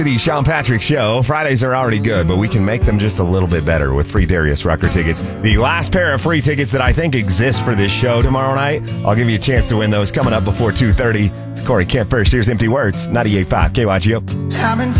The Sean Patrick Show. Fridays are already good, but we can make them just a little bit better with free Darius Rucker tickets. The last pair of free tickets that I think exist for this show tomorrow night. I'll give you a chance to win those coming up before 2:30. It's Corey Kemp first. Here's Empty Words, 98.5 KYGO.